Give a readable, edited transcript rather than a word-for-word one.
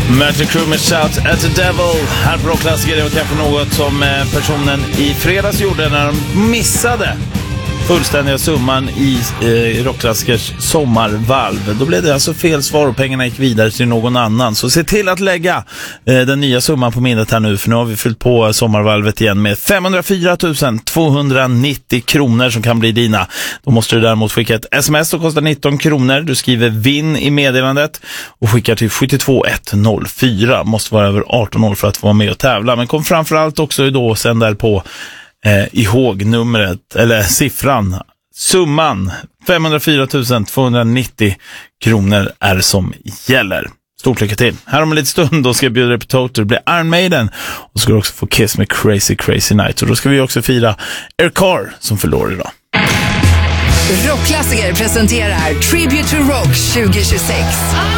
Mötley Crüe med Shout at the Devil. Här på Rockklassiker, det var kanske något som personen i fredags gjorde när de missade fullständiga summan i Rockklassikers sommarvalv. Då blev det alltså fel svar och pengarna gick vidare till någon annan. Så se till att lägga den nya summan på minnet här nu, för nu har vi fyllt på sommarvalvet igen med 504 290 kronor som kan bli dina. Då måste du däremot skicka ett sms som kostar 19 kronor. Du skriver vinn i meddelandet och skickar till 72104. Måste vara över 18 år för att få vara med och tävla. Men kom framförallt också då sen där på ihåg numret, eller siffran, summan 504 290 kronor är som gäller. Stort lycka till. Här om en liten stund då ska jag bjuda dig på Toto. Det blir Iron Maiden och ska du också få Kiss med Crazy Crazy Night. Och då ska vi också fira Eric Carr som förlorar idag. Rockklassiker presenterar Tribute to Rock 2026.